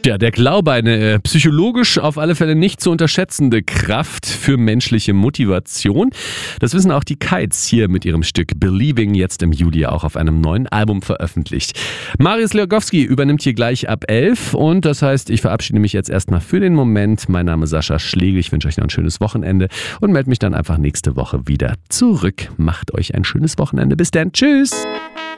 Ja, der Glaube, eine psychologisch auf alle Fälle nicht zu unterschätzende Kraft für menschliche Motivation. Das wissen auch die Kites hier mit ihrem Stück Believing, jetzt im Juli auch auf einem neuen Album veröffentlicht. Marius Leogowski übernimmt hier gleich ab 11 und das heißt, ich verabschiede mich jetzt erstmal für den Moment. Mein Name ist Sascha Schlegel, ich wünsche euch noch ein schönes Wochenende und melde mich dann einfach nächste Woche wieder zurück. Macht euch ein schönes Wochenende. Bis dann, tschüss!